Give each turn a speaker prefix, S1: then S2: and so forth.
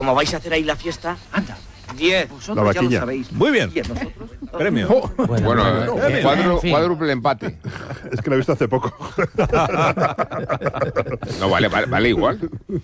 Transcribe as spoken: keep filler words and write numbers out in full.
S1: Como vais a hacer ahí la fiesta, anda, diez. Vosotros
S2: La
S1: ya lo
S2: vaquilla.
S1: sabéis.
S3: Muy bien.
S1: ¿Y a nosotros?
S3: Premio.
S4: Bueno,
S5: Bueno,
S4: eh,
S5: cuadru-
S4: en fin.
S5: cuádruple empate.
S2: Es que la he visto hace poco.
S5: No, vale, vale, vale igual.